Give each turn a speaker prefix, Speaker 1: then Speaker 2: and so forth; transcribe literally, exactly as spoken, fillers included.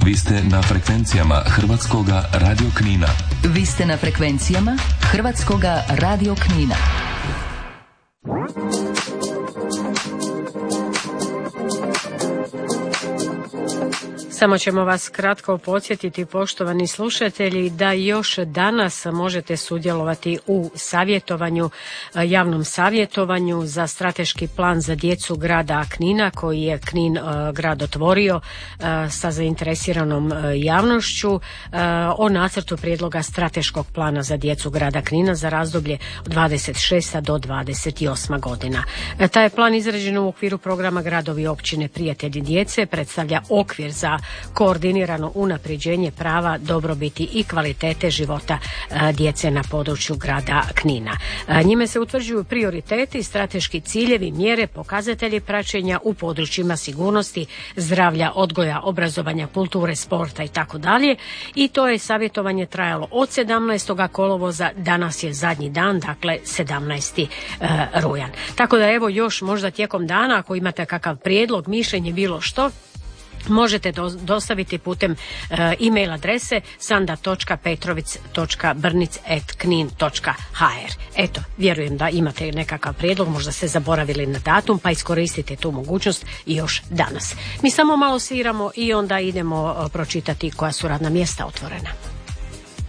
Speaker 1: Vi ste na frekvencijama Hrvatskoga radio Knina.
Speaker 2: Vi ste na frekvencijama Hrvatskoga radio Knina.
Speaker 3: Samo ćemo vas kratko podsjetiti, poštovani slušatelji, da još danas možete sudjelovati u savjetovanju, javnom savjetovanju za strateški plan za djecu grada Knina koji je Knin grad otvorio sa zainteresiranom javnošću o nacrtu prijedloga strateškog plana za djecu grada Knina za razdoblje od dvadeset šesta do dvadeset osma godina. Taj je plan izrađen u okviru programa Gradovi općine Prijatelji djece, predstavlja okvir za koordinirano unapređenje prava, dobrobiti i kvalitete života djece na području grada Knina. Njime se utvrđuju prioriteti, strateški ciljevi, mjere, pokazatelji praćenja u područjima sigurnosti, zdravlja, odgoja, obrazovanja, kulture, sporta i tako dalje. I to je savjetovanje trajalo od sedamnaestog kolovoza, danas je zadnji dan, dakle sedamnaesti rujan. Tako da evo još možda tijekom dana ako imate kakav prijedlog, mišljenje, bilo što, možete dostaviti putem uh, e-mail adrese sanda točka petrovic točka brnic at knin točka h r. Eto, vjerujem da imate nekakav prijedlog, možda ste zaboravili na datum, pa iskoristite tu mogućnost i još danas. Mi samo malo sviramo i onda idemo uh, pročitati koja su radna mjesta otvorena.